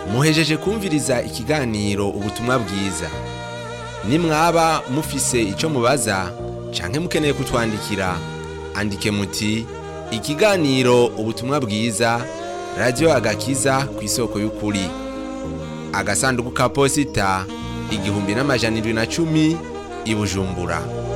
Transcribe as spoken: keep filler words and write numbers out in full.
muhejeje kumviriza ikiganiro ubutumwa bwiza. Nimwaba mufise ico mubaza canke mukeneye kutwandikira, andike muti ikiganiro ubutumwa bwiza, Radio Agakiza kw'isoko y'ukuri. Agasanduku ka posita igihumbi n'amajana indwi na cumi i Bujumbura.